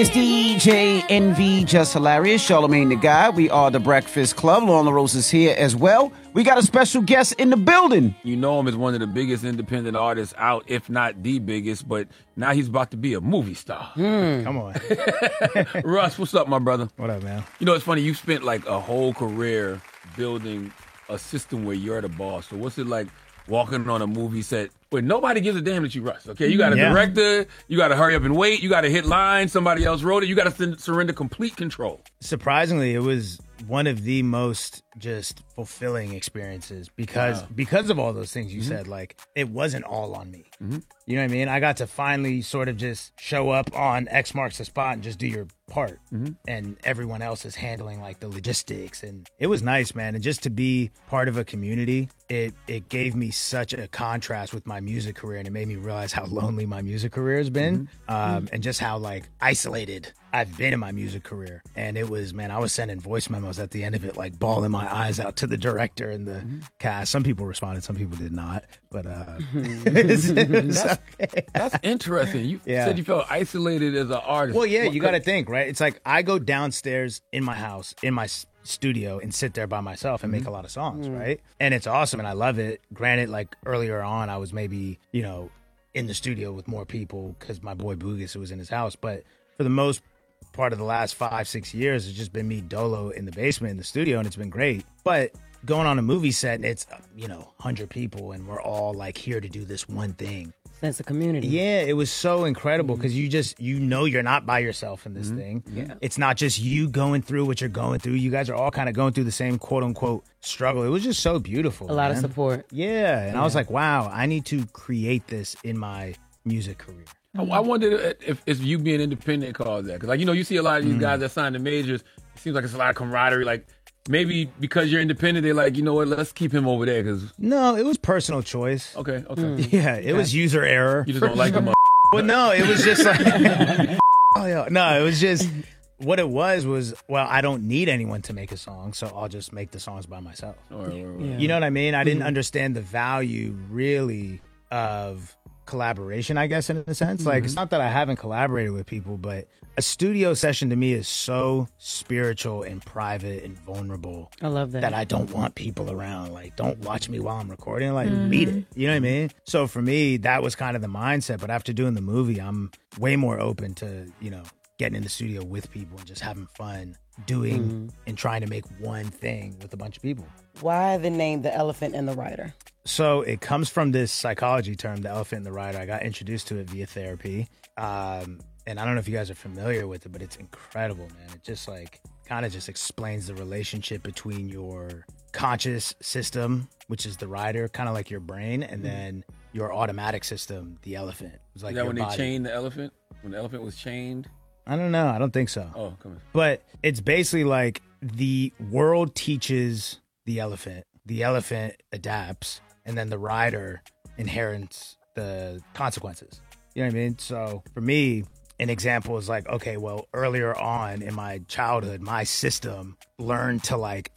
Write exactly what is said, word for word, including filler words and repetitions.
it's D J Envy, Just Hilarious, Charlamagne the Guy. We are the Breakfast Club. Lauren LaRose is here as well. We got a special guest in the building. You know him as one of the biggest independent artists out, if not the biggest, but now he's about to be a movie star. Mm. Come on. Russ, what's up, my brother? What up, man? You know, it's funny, you spent like a whole career building a system where you're the boss. So what's it like walking on a movie set where nobody gives a damn that you Russ, okay? You got a yeah. director, you got to hurry up and wait, you got to hit lines, somebody else wrote it, you got to surrender complete control. Surprisingly, it was one of the most just fulfilling experiences because wow. because of all those things you mm-hmm. said. Like, it wasn't all on me. Mm-hmm. You know what I mean? I got to finally sort of just show up on X marks the spot and just do your part. Mm-hmm. And everyone else is handling like the logistics. And it was nice, man. And just to be part of a community, it it gave me such a contrast with my music career. And it made me realize how lonely my music career has been. Mm-hmm. Um, and just how like isolated I've been in my music career. And it was, man, I was sending voice memos at the end of it, like bawling my eyes out to the director and the mm-hmm. cast. Some people responded, some people did not. But uh, it's, it's that's, okay. That's interesting. You yeah. said you felt isolated as an artist. Well, yeah, what you got to think, right? It's like I go downstairs in my house, in my studio, and sit there by myself and mm-hmm. make a lot of songs, mm-hmm. right? And it's awesome, and I love it. Granted, like earlier on, I was maybe, you know, in the studio with more people because my boy Boogus was in his house. But for the most part of the last five, six years, it's just been me dolo in the basement in the studio, and it's been great. But going on a movie set, and it's, you know, one hundred people, and we're all like here to do this one thing. Sense of community. Yeah, it was so incredible because mm-hmm. you just, you know, you're not by yourself in this mm-hmm. thing. Yeah. It's not just you going through what you're going through. You guys are all kind of going through the same quote unquote struggle. It was just so beautiful. A lot man. of support. Yeah. And yeah. I was like, wow, I need to create this in my music career. I wondered if, if you being independent caused that. Because, like, you know, you see a lot of these mm. guys that sign the majors. It seems like it's a lot of camaraderie. Like, maybe because you're independent, they're like, you know what, let's keep him over there. Cause... No, it was personal choice. Okay, okay. Mm. Yeah, it okay. was user error. You just don't like him. Well, no, it was just like... oh, yeah. No, it was just... What it was was, well, I don't need anyone to make a song, so I'll just make the songs by myself. Right, right, right. Yeah. You know what I mean? I didn't mm. understand the value, really, of... collaboration, I guess, in a sense. Like, mm-hmm. it's not that I haven't collaborated with people, but a studio session to me is so spiritual and private and vulnerable. I love that. That I don't want people around. Like, don't watch me while I'm recording. Like, mm-hmm. read it. You know what I mean? So for me, that was kind of the mindset. But after doing the movie, I'm way more open to, you know, getting in the studio with people and just having fun doing mm-hmm. and trying to make one thing with a bunch of people. Why the name The Elephant and the Rider? So it comes from this psychology term, the elephant and the rider. I got introduced to it via therapy. Um, and I don't know if you guys are familiar with it, but it's incredible, man. It just like kind of just explains the relationship between your conscious system, which is the rider, kind of like your brain, and then your automatic system, the elephant. It's like is that when body. They chained the elephant? When the elephant was chained? I don't know. I don't think so. Oh, come on. But it's basically like the world teaches the elephant. The elephant adapts. And then the rider inherits the consequences. You know what I mean? So for me, an example is like, okay, well, earlier on in my childhood, my system learned to like